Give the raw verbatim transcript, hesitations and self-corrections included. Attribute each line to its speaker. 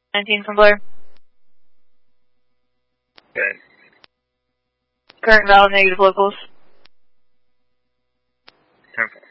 Speaker 1: nineteen from Blair.
Speaker 2: Good.
Speaker 1: Current valid negative locals.
Speaker 2: ten four.